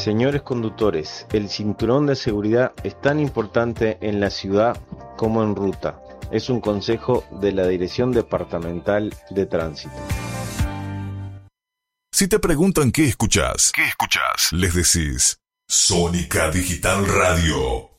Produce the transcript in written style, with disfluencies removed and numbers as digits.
Señores conductores, el cinturón de seguridad es tan importante en la ciudad como en ruta. Es un consejo de la Dirección Departamental de Tránsito. Si te preguntan qué escuchás, les decís Sónica Digital Radio.